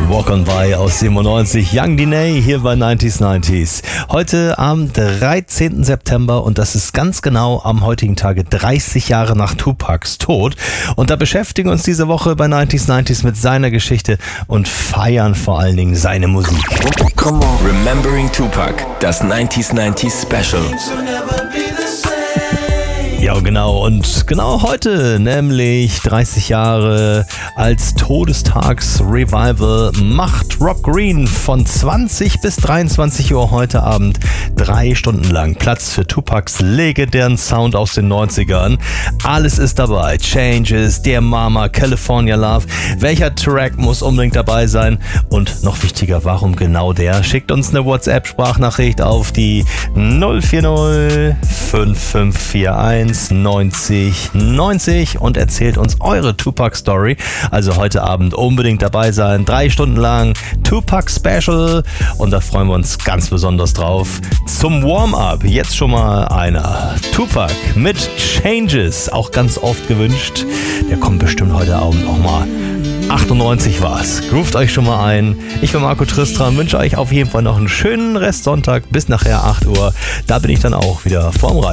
Walk On By aus 97, Young Diney hier bei 90s. Heute am 13. September und das ist ganz genau am heutigen Tage 30 Jahre nach Tupacs Tod. Und da beschäftigen wir uns diese Woche bei 90s mit seiner Geschichte und feiern vor allen Dingen seine Musik. Remembering Tupac, das 90s Special. Ja, genau. Und genau heute, nämlich 30 Jahre als Todestags-Revival, macht Rob Green von 20 bis 23 Uhr heute Abend 3 Stunden lang Platz für Tupacs legendären Sound aus den 90ern. Alles ist dabei. Changes, Dear Mama, California Love. Welcher Track muss unbedingt dabei sein? Und noch wichtiger, warum genau der? Schickt uns eine WhatsApp-Sprachnachricht auf die 040 5541 90 90 und erzählt uns eure Tupac-Story. Also heute Abend unbedingt dabei sein. 3 Stunden lang Tupac Special und da freuen wir uns ganz besonders drauf. Zum Warm-up jetzt schon mal einer. Tupac mit Changes, auch ganz oft gewünscht. Der kommt bestimmt heute Abend nochmal. 98 war's. Groovt euch schon mal ein. Ich bin Marco Tristram, wünsche euch auf jeden Fall noch einen schönen Restsonntag bis nachher 8 Uhr. Da bin ich dann auch wieder vorm Radio.